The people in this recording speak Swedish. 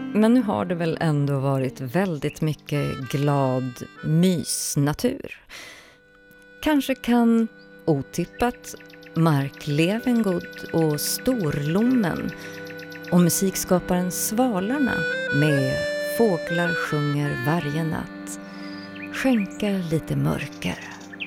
Men nu har det väl ändå varit väldigt mycket glad mysnatur. Kanske kan otippat Mark Levengood och Storlommen och musikskaparen Svalarna med Fåglar sjunger varje natt skänka lite mörker.